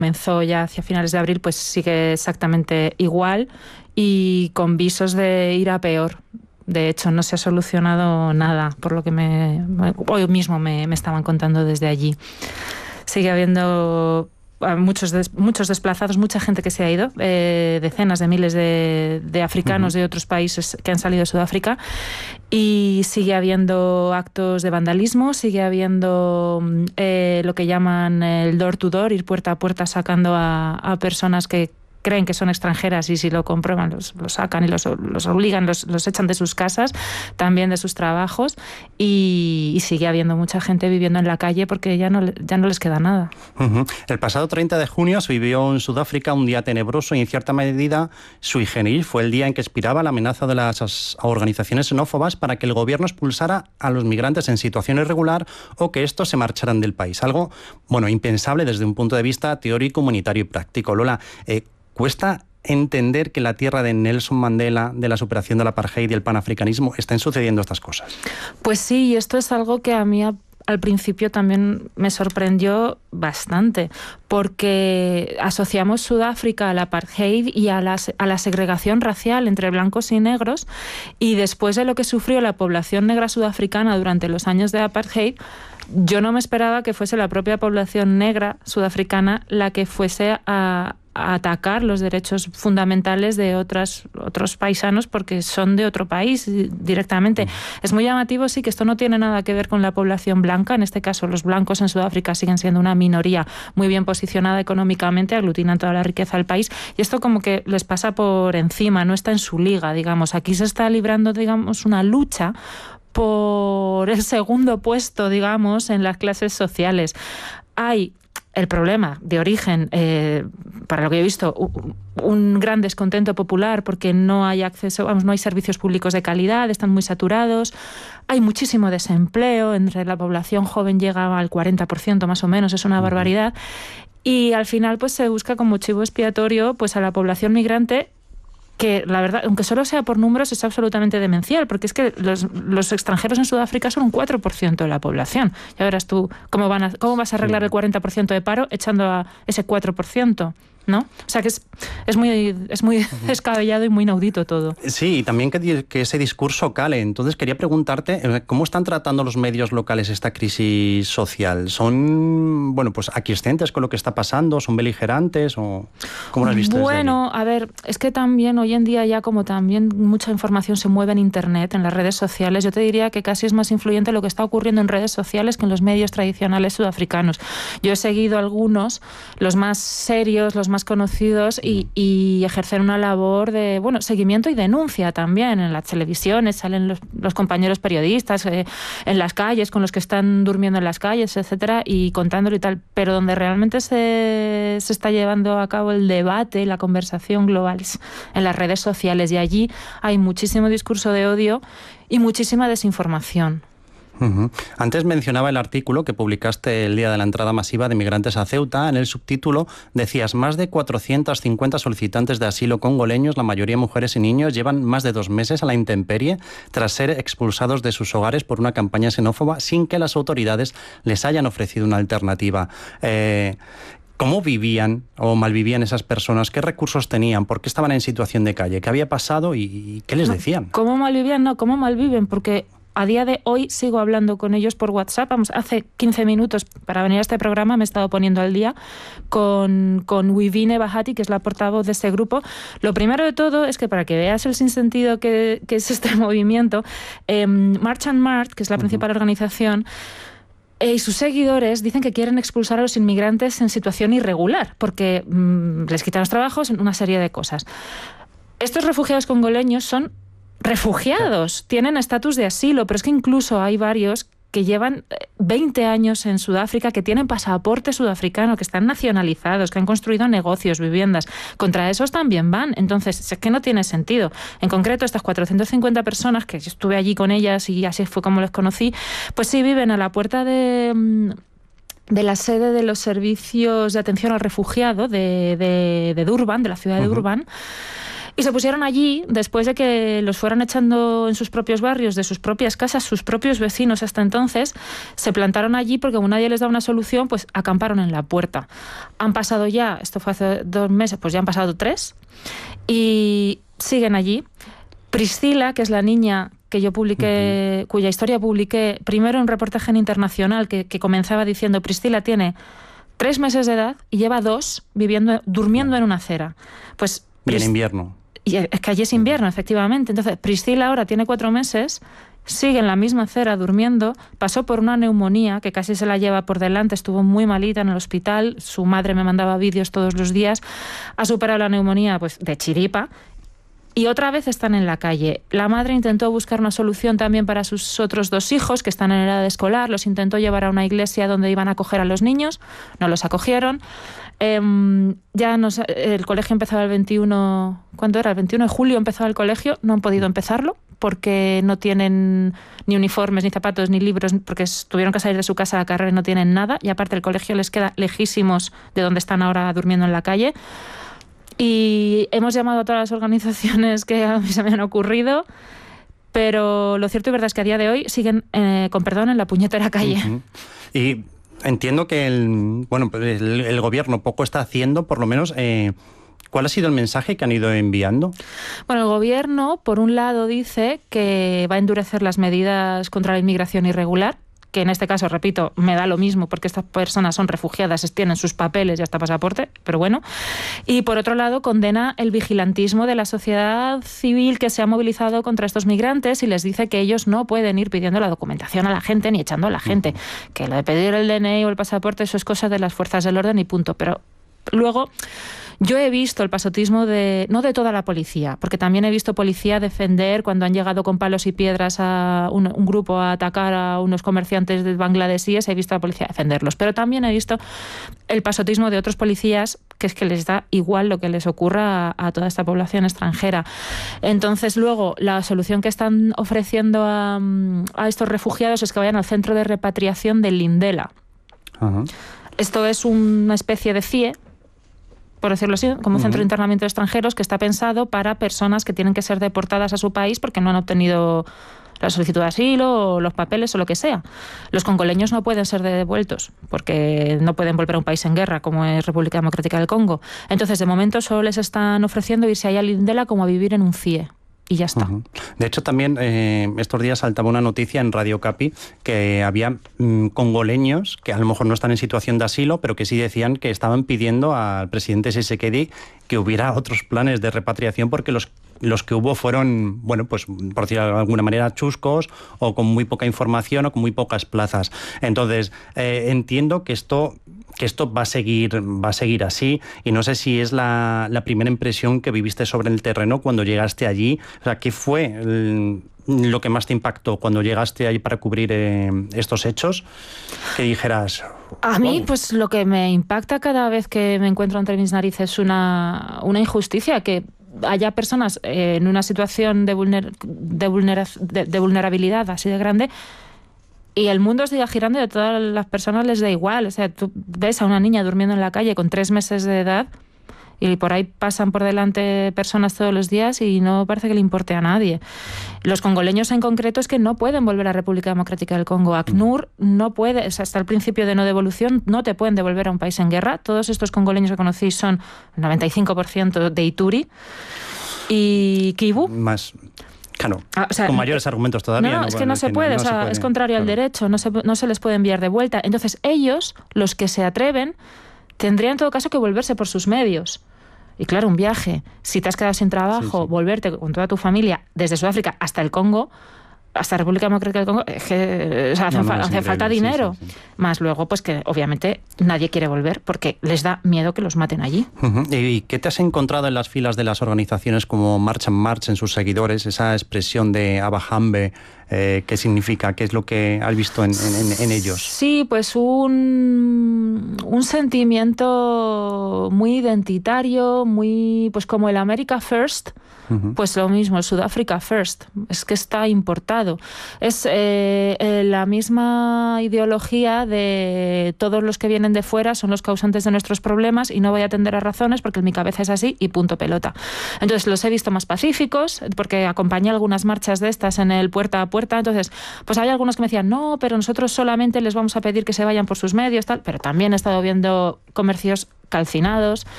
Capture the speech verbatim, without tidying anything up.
comenzó ya hacia finales de abril, pues sigue exactamente igual y con visos de ir a peor. De hecho, no se ha solucionado nada, por lo que me, hoy mismo me, me estaban contando desde allí. Sigue habiendo muchos, des, muchos desplazados, mucha gente que se ha ido, eh, decenas de miles de, de africanos uh-huh. de otros países que han salido de Sudáfrica, y sigue habiendo actos de vandalismo, sigue habiendo eh, lo que llaman el door to door, ir puerta a puerta sacando a, a personas que creen que son extranjeras y si lo comprueban los, los sacan y los, los obligan, los, los echan de sus casas, también de sus trabajos, y, y sigue habiendo mucha gente viviendo en la calle porque ya no, ya no les queda nada. Uh-huh. El pasado treinta de junio se vivió en Sudáfrica un día tenebroso y en cierta medida sui generis. Fue el día en que expiraba la amenaza de las organizaciones xenófobas para que el gobierno expulsara a los migrantes en situación irregular o que estos se marcharan del país. Algo, bueno, impensable desde un punto de vista teórico, humanitario y práctico. Lola, eh, ¿cuesta entender que en la tierra de Nelson Mandela, de la superación del apartheid y el panafricanismo, estén sucediendo estas cosas? Pues sí, y esto es algo que a mí a, al principio también me sorprendió bastante, porque asociamos Sudáfrica al apartheid y a la, a la segregación racial entre blancos y negros, y después de lo que sufrió la población negra sudafricana durante los años de apartheid, yo no me esperaba que fuese la propia población negra sudafricana la que fuese a a atacar los derechos fundamentales de otras, otros paisanos porque son de otro país directamente. Es muy llamativo, sí, que esto no tiene nada que ver con la población blanca. En este caso, los blancos en Sudáfrica siguen siendo una minoría muy bien posicionada económicamente, aglutinan toda la riqueza del país, y esto como que les pasa por encima, no está en su liga, digamos. Aquí se está librando, digamos, una lucha por el segundo puesto, digamos, en las clases sociales. Hay el problema de origen, eh, para lo que he visto, un, un gran descontento popular porque no hay acceso, vamos, no hay servicios públicos de calidad, están muy saturados, hay muchísimo desempleo, entre la población joven llega al cuarenta por ciento más o menos, es una barbaridad, y al final pues se busca como chivo expiatorio pues a la población migrante, que la verdad, aunque solo sea por números, es absolutamente demencial, porque es que los, los extranjeros en Sudáfrica son un cuatro por ciento de la población. Ya verás tú cómo, van a, cómo vas a arreglar el cuarenta por ciento de paro echando a ese cuatro por ciento. ¿No? O sea que es, es muy, es muy uh-huh. descabellado y muy inaudito todo. Sí, y también que, que ese discurso cale. Entonces quería preguntarte, ¿cómo están tratando los medios locales esta crisis social? ¿Son, bueno, pues aquiescentes con lo que está pasando? ¿Son beligerantes? ¿O cómo lo has visto? Bueno, a ver, es que también hoy en día ya como también mucha información se mueve en internet, en las redes sociales, yo te diría que casi es más influyente lo que está ocurriendo en redes sociales que en los medios tradicionales sudafricanos. Yo he seguido algunos, los más serios, los más conocidos, y, y ejercer una labor de, bueno, seguimiento y denuncia también. En las televisiones salen los, los compañeros periodistas, eh, en las calles, con los que están durmiendo en las calles, etcétera, y contándolo y tal. Pero donde realmente se, se está llevando a cabo el debate, la conversación global, es en las redes sociales, y allí hay muchísimo discurso de odio y muchísima desinformación. Uh-huh. Antes mencionaba el artículo que publicaste el día de la entrada masiva de migrantes a Ceuta. En el subtítulo decías: más de cuatrocientos cincuenta solicitantes de asilo congoleños, la mayoría mujeres y niños, llevan más de dos meses a la intemperie tras ser expulsados de sus hogares por una campaña xenófoba sin que las autoridades les hayan ofrecido una alternativa. Eh, ¿Cómo vivían o malvivían esas personas? ¿Qué recursos tenían? ¿Por qué estaban en situación de calle? ¿Qué había pasado y qué les decían? ¿Cómo malvivían? No, ¿cómo malviven? Porque a día de hoy sigo hablando con ellos por WhatsApp. Vamos, hace quince minutos para venir a este programa me he estado poniendo al día con, con Wivine Bahati, que es la portavoz de este grupo. Lo primero de todo es que, para que veas el sinsentido que, que es este movimiento, eh, March and Mart, que es la principal uh-huh. organización, y sus seguidores dicen que quieren expulsar a los inmigrantes en situación irregular, porque mmm, les quitan los trabajos, una serie de cosas. Estos refugiados congoleños son refugiados, tienen estatus de asilo, pero es que incluso hay varios que llevan veinte años en Sudáfrica, que tienen pasaporte sudafricano, que están nacionalizados, que han construido negocios, viviendas. Contra esos también van. Entonces, es que no tiene sentido. En concreto, estas cuatrocientas cincuenta personas, que yo estuve allí con ellas y así fue como les conocí, pues sí viven a la puerta de... de la sede de los servicios de atención al refugiado de, de, de Durban, de la ciudad de uh-huh. Durban. Y se pusieron allí, después de que los fueran echando en sus propios barrios, de sus propias casas, sus propios vecinos hasta entonces, se plantaron allí porque como nadie les da una solución, pues acamparon en la puerta. Han pasado ya, esto fue hace dos meses, pues ya han pasado tres, y siguen allí. Priscila, que es la niña que yo publiqué, uh-huh. cuya historia publiqué primero en un reportaje en Internacional, que, que comenzaba diciendo: Priscila tiene tres meses de edad y lleva dos viviendo, durmiendo en una acera. Pues y en invierno. Y es que allí es invierno, efectivamente. Entonces, Priscila ahora tiene cuatro meses, sigue en la misma acera durmiendo, pasó por una neumonía que casi se la lleva por delante, estuvo muy malita en el hospital, su madre me mandaba vídeos todos los días, ha superado la neumonía pues de chiripa, y otra vez están en la calle. La madre intentó buscar una solución también para sus otros dos hijos que están en edad escolar, los intentó llevar a una iglesia donde iban a acoger a los niños, no los acogieron. Eh, ya nos, el colegio empezaba el veintiuno, ¿cuándo era? El veintiuno de julio empezaba el colegio, no han podido empezarlo porque no tienen ni uniformes, ni zapatos, ni libros, porque tuvieron que salir de su casa a la carrera y no tienen nada, y aparte el colegio les queda lejísimos de donde están ahora durmiendo en la calle. Y hemos llamado a todas las organizaciones que a mí se me han ocurrido, pero lo cierto y verdad es que a día de hoy siguen, eh, con perdón, en la puñetera calle. Uh-huh. Y entiendo que el, bueno, el, el gobierno poco está haciendo, por lo menos. Eh, ¿Cuál ha sido el mensaje que han ido enviando? Bueno, el gobierno, por un lado, dice que va a endurecer las medidas contra la inmigración irregular, que en este caso, repito, me da lo mismo porque estas personas son refugiadas, tienen sus papeles y hasta pasaporte, pero bueno. Y por otro lado, condena el vigilantismo de la sociedad civil que se ha movilizado contra estos migrantes y les dice que ellos no pueden ir pidiendo la documentación a la gente ni echando a la gente, que lo de pedir el D N I o el pasaporte, eso es cosa de las fuerzas del orden y punto. Pero luego, yo he visto el pasotismo de, no de toda la policía, porque también he visto policía defender cuando han llegado con palos y piedras a un, un grupo a atacar a unos comerciantes de bangladesíes, he visto a la policía defenderlos, pero también he visto el pasotismo de otros policías que es que les da igual lo que les ocurra a, a toda esta población extranjera. Entonces, luego, la solución que están ofreciendo a, a estos refugiados es que vayan al centro de repatriación de Lindela. Uh-huh. Esto es una especie de C I E, por decirlo así, como un centro de internamiento de extranjeros que está pensado para personas que tienen que ser deportadas a su país porque no han obtenido la solicitud de asilo o los papeles o lo que sea. Los congoleños no pueden ser devueltos porque no pueden volver a un país en guerra como es República Democrática del Congo. Entonces, de momento solo les están ofreciendo irse allá a Lindela como a vivir en un C I E. Y ya está. Uh-huh. De hecho, también eh, estos días saltaba una noticia en Radio Capi que había mm, congoleños que a lo mejor no están en situación de asilo, pero que sí decían que estaban pidiendo al presidente Tshisekedi que hubiera otros planes de repatriación porque los los que hubo fueron, bueno, pues por decirlo de alguna manera, chuscos o con muy poca información o con muy pocas plazas. Entonces, eh, entiendo que esto que esto va a seguir va a seguir así y no sé si es la, la primera impresión que viviste sobre el terreno cuando llegaste allí. O sea, ¿qué fue el, lo que más te impactó cuando llegaste allí para cubrir eh, estos hechos? Que dijeras... A mí, pues lo que me impacta cada vez que me encuentro entre mis narices es una, una injusticia, que haya personas eh, en una situación de, vulner, de, vulnera, de, de vulnerabilidad así de grande y el mundo siga girando y a todas las personas les da igual. O sea, tú ves a una niña durmiendo en la calle con tres meses de edad y por ahí pasan por delante personas todos los días y no parece que le importe a nadie. Los congoleños en concreto es que no pueden volver a República Democrática del Congo. ACNUR no puede, o sea, hasta el principio de no devolución, no te pueden devolver a un país en guerra. Todos estos congoleños que conocéis son el noventa y cinco por ciento de Ituri y Kivu. Más... Claro, ah, o sea, con mayores argumentos todavía. No, no, no es bueno, que no es se que puede, no, o no sea, puede. es contrario Claro. al derecho, no se, no se les puede enviar de vuelta. Entonces ellos, los que se atreven, tendrían en todo caso que volverse por sus medios. Y claro, un viaje, si te has quedado sin trabajo, sí, sí. volverte con toda tu familia desde Sudáfrica hasta el Congo, hasta República Democrática del Congo, es que o sea, hace, no, no, fa- hace falta dinero. Sí, sí, sí. Más luego, pues que obviamente nadie quiere volver porque les da miedo que los maten allí. Uh-huh. ¿Y qué te has encontrado en las filas de las organizaciones como March and March en sus seguidores? Esa expresión de Abba Hambe, Eh, ¿Qué significa? ¿Qué es lo que has visto en, en, en ellos? Sí, pues un, un sentimiento muy identitario, muy pues como el America First. Pues lo mismo, el Sudáfrica First, es que está importado. Es eh, eh, la misma ideología de todos los que vienen de fuera son los causantes de nuestros problemas y no voy a atender a razones porque en mi cabeza es así y punto pelota. Entonces los he visto más pacíficos porque acompañé algunas marchas de estas en el puerta a puerta. Entonces, pues hay algunos que me decían, no, pero nosotros solamente les vamos a pedir que se vayan por sus medios, tal. Pero también he estado viendo comercios calcinados,